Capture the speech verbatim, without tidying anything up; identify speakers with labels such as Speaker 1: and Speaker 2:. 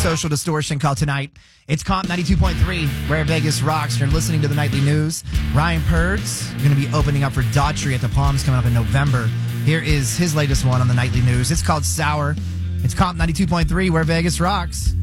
Speaker 1: social distortion called Tonight. It's Comp ninety-two point three, where Vegas rocks. You're listening to the nightly news. Ryan Purds going to be opening up for Daughtry at the Palms coming up in November. Here is his latest one on the nightly news. It's called Sour. It's Comp ninety-two point three, where Vegas rocks.